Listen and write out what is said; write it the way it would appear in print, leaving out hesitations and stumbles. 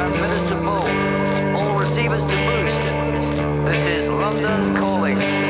transmitters to pull. All receivers to boost. This is London calling.